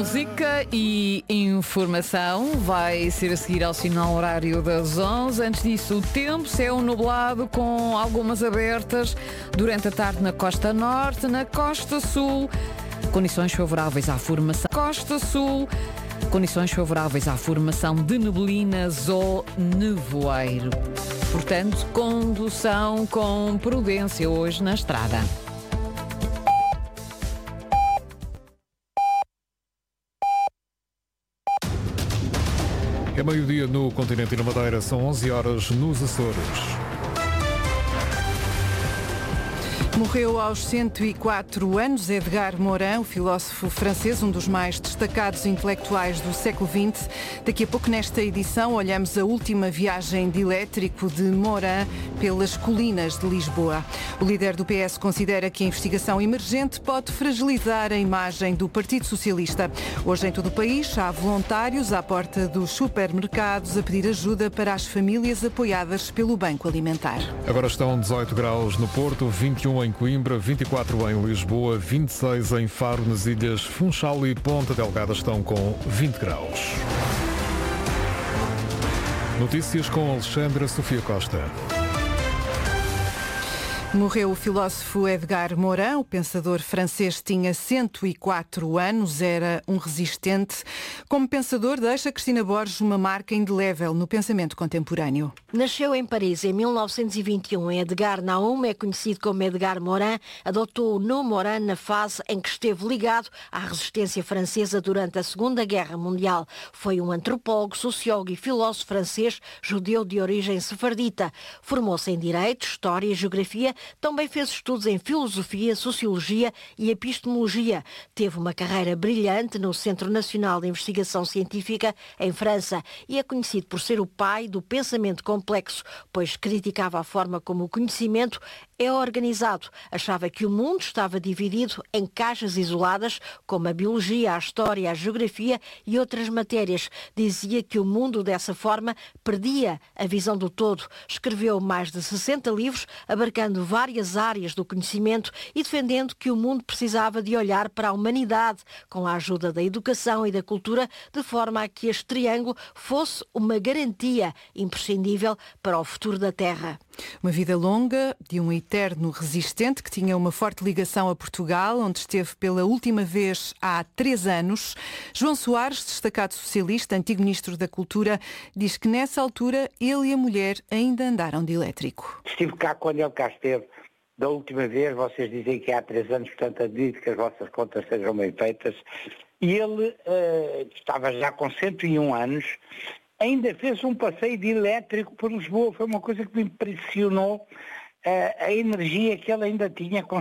Música e informação vai ser a seguir ao sinal horário das 11. Antes disso, o tempo, céu nublado com algumas abertas durante a tarde na costa norte, na costa sul, condições favoráveis à formação. Costa sul, condições favoráveis à formação de neblinas ou nevoeiro. Portanto, condução com prudência hoje na estrada. É meio-dia no continente e na Madeira, são 11 horas nos Açores. Morreu aos 104 anos Edgar Morin, o filósofo francês, um dos mais destacados intelectuais do século XX. Daqui a pouco, nesta edição, olhamos a última viagem de elétrico de Morin pelas colinas de Lisboa. O líder do PS considera que a investigação emergente pode fragilizar a imagem do Partido Socialista. Hoje, em todo o país, há voluntários à porta dos supermercados a pedir ajuda para as famílias apoiadas pelo Banco Alimentar. Agora estão 18 graus no Porto, 21 em Coimbra, 24 em Lisboa, 26 em Faro, nas ilhas Funchal e Ponta Delgada estão com 20 graus. Notícias com Alexandra Sofia Costa. Morreu o filósofo Edgar Morin, o pensador francês tinha 104 anos, era um resistente. Como pensador, deixa Cristina Borges uma marca indelével no pensamento contemporâneo. Nasceu em Paris em 1921. Edgar Naum é conhecido como Edgar Morin. Adotou o nome Morin na fase em que esteve ligado à resistência francesa durante a Segunda Guerra Mundial. Foi um antropólogo, sociólogo e filósofo francês, judeu de origem sefardita. Formou-se em Direito, História e Geografia. Também fez estudos em Filosofia, Sociologia e Epistemologia. Teve uma carreira brilhante no Centro Nacional de Investigação Científica, em França, e é conhecido por ser o pai do pensamento complexo, pois criticava a forma como o conhecimento é organizado. Achava que o mundo estava dividido em caixas isoladas, como a biologia, a história, a geografia e outras matérias. Dizia que o mundo, dessa forma, perdia a visão do todo. Escreveu mais de 60 livros, abarcando várias áreas do conhecimento e defendendo que o mundo precisava de olhar para a humanidade com a ajuda da educação e da cultura, de forma a que este triângulo fosse uma garantia imprescindível para o futuro da Terra. Uma vida longa de um eterno resistente que tinha uma forte ligação a Portugal, onde esteve pela última vez há 3 anos. João Soares, destacado socialista, antigo ministro da Cultura, diz que nessa altura ele e a mulher ainda andaram de elétrico. Estive cá quando ele cá esteve. Da última vez, vocês dizem que há 3 anos, portanto admito que as vossas contas sejam bem feitas. E ele estava já com 101 anos, ainda fez um passeio de elétrico por Lisboa. Foi uma coisa que me impressionou, a energia que ele ainda tinha com